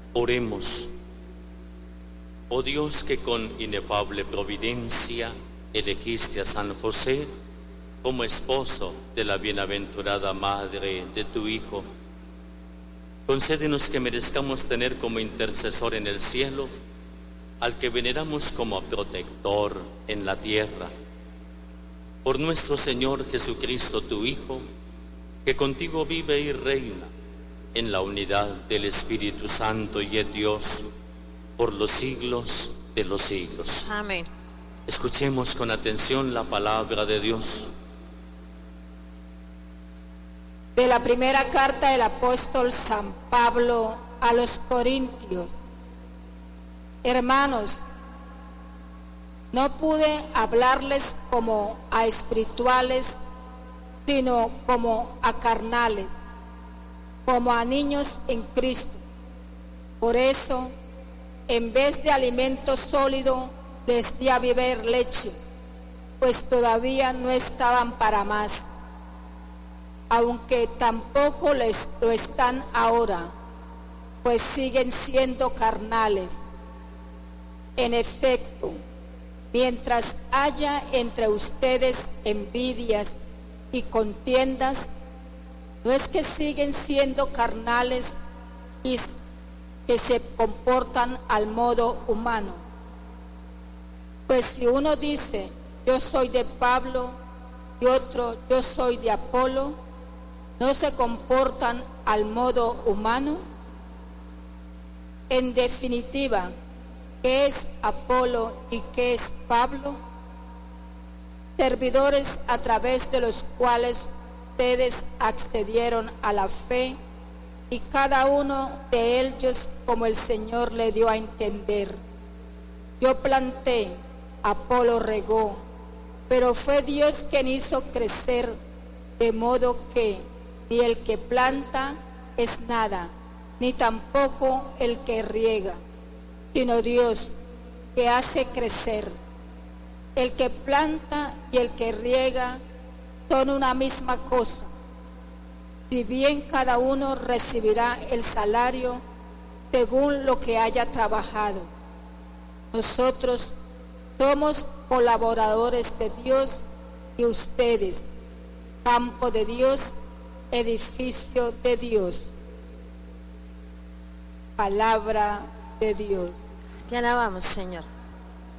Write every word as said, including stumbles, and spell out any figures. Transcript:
Oremos. Oh Dios, que con inefable providencia elegiste a San José como esposo de la bienaventurada madre de tu Hijo, concédenos que merezcamos tener como intercesor en el cielo al que veneramos como protector en la tierra. Por nuestro Señor Jesucristo, tu Hijo, que contigo vive y reina en la unidad del Espíritu Santo y es Dios por los siglos de los siglos. Amén. Escuchemos con atención la palabra de Dios. De la primera carta del apóstol San Pablo a los Corintios. Hermanos, no pude hablarles como a espirituales, sino como a carnales, como a niños en Cristo. Por eso, en vez de alimento sólido, les di a beber leche, pues todavía no estaban para más, aunque tampoco les lo están ahora, pues siguen siendo carnales. En efecto, mientras haya entre ustedes envidias y contiendas, no es que siguen siendo carnales y que se comportan al modo humano. Pues si uno dice, yo soy de Pablo, y otro, yo soy de Apolo, ¿no se comportan al modo humano? En definitiva, ¿qué es Apolo y qué es Pablo? Servidores a través de los cuales ustedes accedieron a la fe, y cada uno de ellos como el Señor le dio a entender. Yo planté, Apolo regó, pero fue Dios quien hizo crecer, de modo que ni el que planta es nada, ni tampoco el que riega, sino Dios que hace crecer. El que planta y el que riega son una misma cosa, si bien cada uno recibirá el salario según lo que haya trabajado. Nosotros somos colaboradores de Dios y ustedes, campo de Dios, edificio de Dios. Palabra de Dios. Te alabamos, Señor.